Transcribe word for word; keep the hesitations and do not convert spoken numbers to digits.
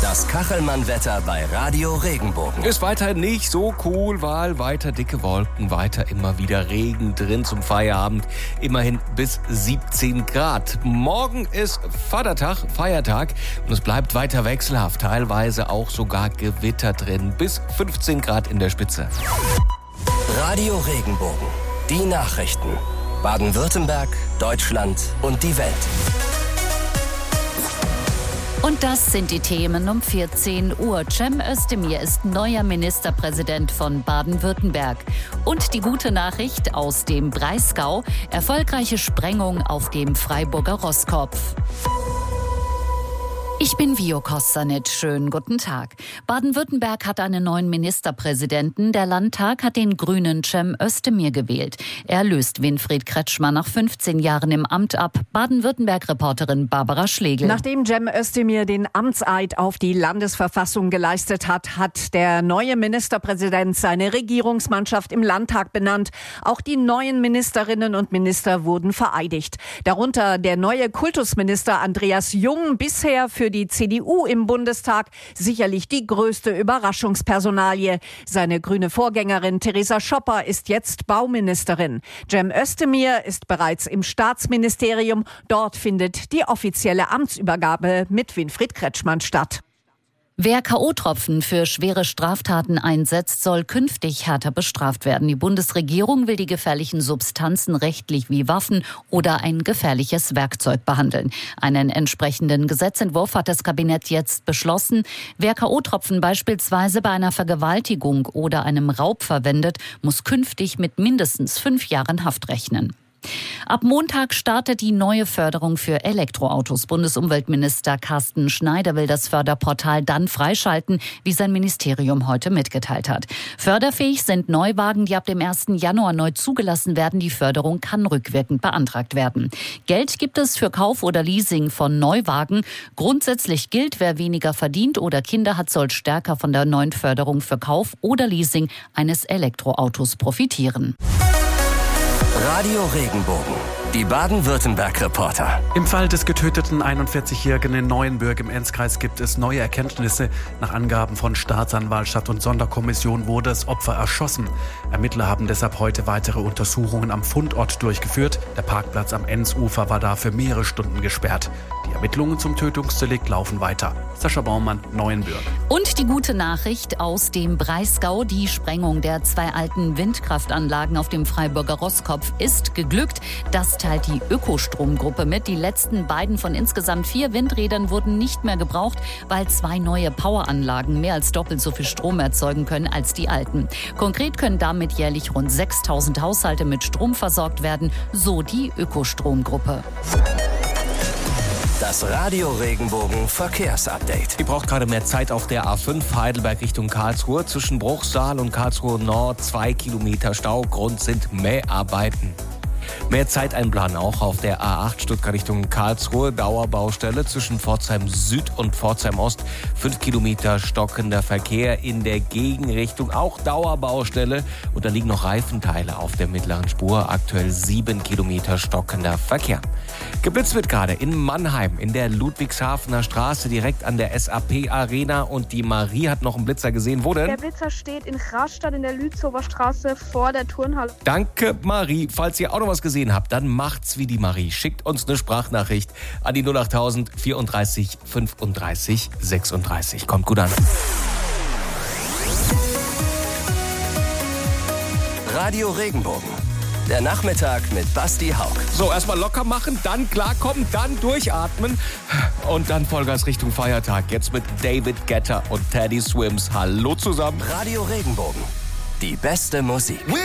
Das Kachelmann-Wetter bei Radio Regenbogen. Ist weiter nicht so cool, weil weiter dicke Wolken, weiter immer wieder Regen drin zum Feierabend. Immerhin bis siebzehn Grad. Morgen ist Vatertag, Feiertag und es bleibt weiter wechselhaft. Teilweise auch sogar Gewitter drin. Bis fünfzehn Grad in der Spitze. Radio Regenbogen. Die Nachrichten. Baden-Württemberg, Deutschland und die Welt. Und das sind die Themen um vierzehn Uhr. Cem Özdemir ist neuer Ministerpräsident von Baden-Württemberg. Und die gute Nachricht aus dem Breisgau: erfolgreiche Sprengung auf dem Freiburger Rosskopf. Ich bin Vio Kossanit. Schönen guten Tag. Baden-Württemberg hat einen neuen Ministerpräsidenten. Der Landtag hat den Grünen Cem Özdemir gewählt. Er löst Winfried Kretschmann nach fünfzehn Jahren im Amt ab. Baden-Württemberg-Reporterin Barbara Schlegel. Nachdem Cem Özdemir den Amtseid auf die Landesverfassung geleistet hat, hat der neue Ministerpräsident seine Regierungsmannschaft im Landtag benannt. Auch die neuen Ministerinnen und Minister wurden vereidigt. Darunter der neue Kultusminister Andreas Jung, bisher für die C D U im Bundestag sicherlich die größte Überraschungspersonalie. Seine grüne Vorgängerin Theresa Schopper ist jetzt Bauministerin. Cem Özdemir ist bereits im Staatsministerium. Dort findet die offizielle Amtsübergabe mit Winfried Kretschmann statt. Wer K O-Tropfen für schwere Straftaten einsetzt, soll künftig härter bestraft werden. Die Bundesregierung will die gefährlichen Substanzen rechtlich wie Waffen oder ein gefährliches Werkzeug behandeln. Einen entsprechenden Gesetzentwurf hat das Kabinett jetzt beschlossen. Wer K O-Tropfen beispielsweise bei einer Vergewaltigung oder einem Raub verwendet, muss künftig mit mindestens fünf Jahren Haft rechnen. Ab Montag startet die neue Förderung für Elektroautos. Bundesumweltminister Carsten Schneider will das Förderportal dann freischalten, wie sein Ministerium heute mitgeteilt hat. Förderfähig sind Neuwagen, die ab dem ersten Januar neu zugelassen werden. Die Förderung kann rückwirkend beantragt werden. Geld gibt es für Kauf oder Leasing von Neuwagen. Grundsätzlich gilt, wer weniger verdient oder Kinder hat, soll stärker von der neuen Förderung für Kauf oder Leasing eines Elektroautos profitieren. Radio Regenbogen. Die Baden-Württemberg-Reporter. Im Fall des getöteten einundvierzigjährigen in Neuenbürg im Enzkreis gibt es neue Erkenntnisse. Nach Angaben von Staatsanwaltschaft und Sonderkommission wurde das Opfer erschossen. Ermittler haben deshalb heute weitere Untersuchungen am Fundort durchgeführt. Der Parkplatz am Enzufer war da für mehrere Stunden gesperrt. Die Ermittlungen zum Tötungsdelikt laufen weiter. Sascha Baumann, Neuenbürg. Und die gute Nachricht aus dem Breisgau: die Sprengung der zwei alten Windkraftanlagen auf dem Freiburger Rosskopf ist geglückt. Das teilt die Ökostromgruppe mit. Die letzten beiden von insgesamt vier Windrädern wurden nicht mehr gebraucht, weil zwei neue Poweranlagen mehr als doppelt so viel Strom erzeugen können als die alten. Konkret können damit jährlich rund sechstausend Haushalte mit Strom versorgt werden, so die Ökostromgruppe. Das Radio Regenbogen Verkehrsupdate. Die braucht gerade mehr Zeit auf der A fünf Heidelberg Richtung Karlsruhe. Zwischen Bruchsal und Karlsruhe Nord zwei Kilometer Stau. Grund sind Mäharbeiten. Mehr Zeit einplanen auch auf der A acht Stuttgart Richtung Karlsruhe. Dauerbaustelle zwischen Pforzheim Süd und Pforzheim Ost. Fünf Kilometer stockender Verkehr in der Gegenrichtung. Auch Dauerbaustelle. Und da liegen noch Reifenteile auf der mittleren Spur. Aktuell sieben Kilometer stockender Verkehr. Geblitzt wird gerade in Mannheim in der Ludwigshafener Straße direkt an der S A P Arena. Und die Marie hat noch einen Blitzer gesehen. Wo denn? Der Blitzer steht in Rastatt in der Lützower Straße vor der Turnhalle. Danke, Marie. Falls ihr auch noch was gesehen habt, dann macht's wie die Marie. Schickt uns eine Sprachnachricht an die null achttausend vierunddreißig fünfunddreißig sechsunddreißig. Kommt gut an. Radio Regenbogen. Der Nachmittag mit Basti Hauck. So, erstmal locker machen, dann klarkommen, dann durchatmen und dann Vollgas Richtung Feiertag. Jetzt mit David Guetta und Teddy Swims. Hallo zusammen. Radio Regenbogen. Die beste Musik.